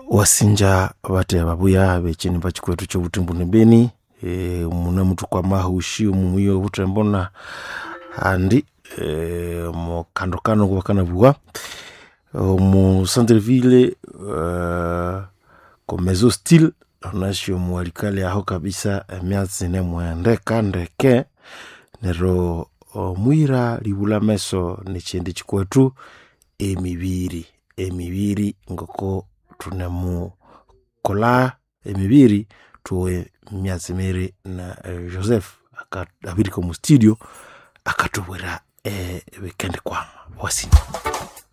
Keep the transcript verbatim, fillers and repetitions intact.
wasinja bate babuya bechini bachikwetu cyo butumbune beni e, muna mtu kwa mahushi umuyo butembona andi e, mo kando kando kwa kana buwa mu centreville uh, kwa mezo style onashio mwalikali aho kabisa miazi ne mwendeka ndeke nero mwira libula meso ni chindi chikwetu emibiri emibiri ngoko tunemu kola emibiri tuwe miazi mere na uh, Joseph akabiri ko mu studio akatubwera eh weekend kwa wasini